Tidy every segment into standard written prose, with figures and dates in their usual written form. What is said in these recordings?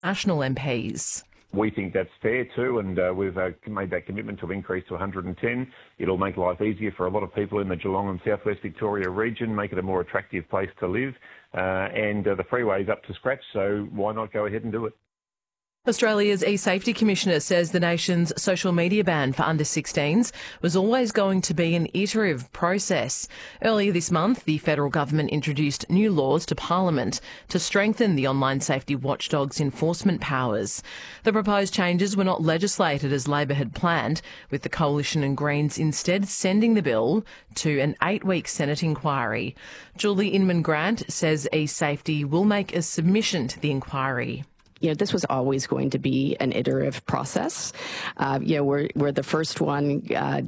national MPs. We think that's fair too, and we've made that commitment to increase to 110. It'll make life easier for a lot of people in the Geelong and South West Victoria region, make it a more attractive place to live, and the freeway's up to scratch, so why not go ahead and do it? Australia's e-safety commissioner says the nation's social media ban for under-16s was always going to be an iterative process. Earlier this month, the federal government introduced new laws to Parliament to strengthen the online safety watchdog's enforcement powers. The proposed changes were not legislated as Labor had planned, with the Coalition and Greens instead sending the bill to an 8-week Senate inquiry. Julie Inman-Grant says e-safety will make a submission to the inquiry. This was always going to be an iterative process. We're the first one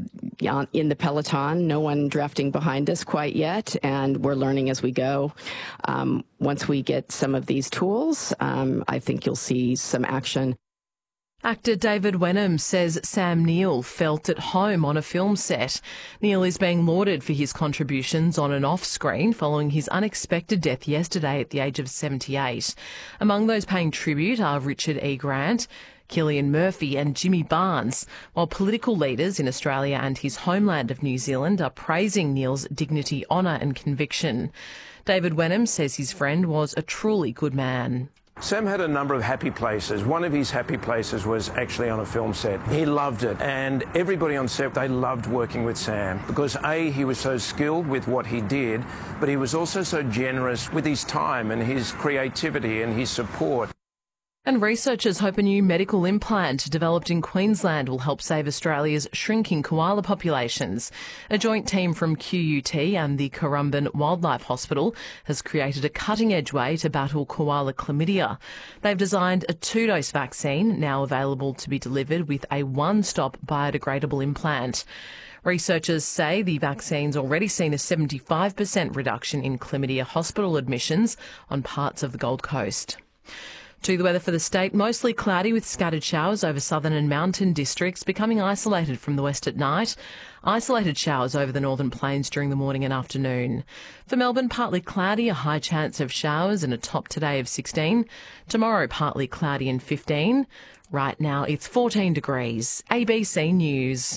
in the peloton, no one drafting behind us quite yet, and we're learning as we go. Once we get some of these tools, I think you'll see some action. Actor David Wenham says Sam Neill felt at home on a film set. Neill is being lauded for his contributions on and off screen following his unexpected death yesterday at the age of 78. Among those paying tribute are Richard E. Grant, Cillian Murphy and Jimmy Barnes, while political leaders in Australia and his homeland of New Zealand are praising Neill's dignity, honour and conviction. David Wenham says his friend was a truly good man. Sam had a number of happy places. One of his happy places was actually on a film set. He loved it, and everybody on set, they loved working with Sam because A, he was so skilled with what he did, but he was also so generous with his time and his creativity and his support. And researchers hope a new medical implant developed in Queensland will help save Australia's shrinking koala populations. A joint team from QUT and the Currumbin Wildlife Hospital has created a cutting-edge way to battle koala chlamydia. They've designed a 2-dose vaccine, now available to be delivered with a one-stop biodegradable implant. Researchers say the vaccine's already seen a 75% reduction in chlamydia hospital admissions on parts of the Gold Coast. To the weather for the state, mostly cloudy with scattered showers over southern and mountain districts, becoming isolated from the west at night. Isolated showers over the northern plains during the morning and afternoon. For Melbourne, partly cloudy, a high chance of showers and a top today of 16. Tomorrow, partly cloudy and 15. Right now, it's 14 degrees. ABC News.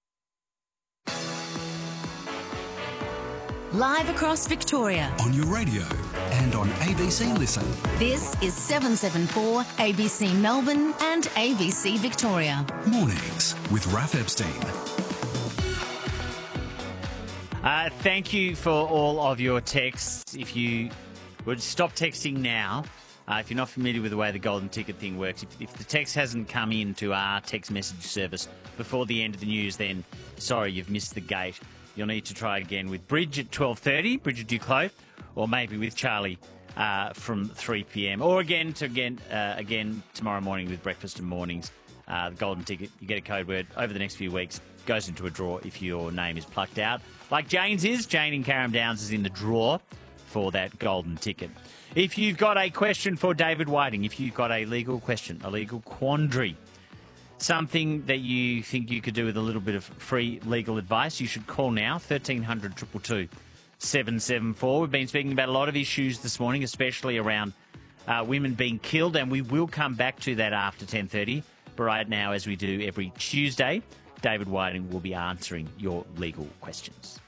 Live across Victoria. On your radio and on ABC Listen. This is 774 ABC Melbourne and ABC Victoria. Mornings with Raph Epstein. Thank you for all of your texts. If you would stop texting now, if you're not familiar with the way the golden ticket thing works, if the text hasn't come in to our text message service before the end of the news, then sorry, you've missed the gate. You'll need to try again with Bridge at 12:30, Bridget Duclos, or maybe with Charlie from 3 p.m. Or again tomorrow morning with Breakfast and Mornings. The golden ticket, you get a code word over the next few weeks, goes into a draw if your name is plucked out. Like Jane's is. Jane in Carrum Downs is in the draw for that golden ticket. If you've got a question for David Whiting, if you've got a legal question, a legal quandary, something that you think you could do with a little bit of free legal advice, you should call now, 1300 222 774. We've been speaking about a lot of issues this morning, especially around women being killed, and we will come back to that after 10:30. But right now, as we do every Tuesday, David Whiting will be answering your legal questions.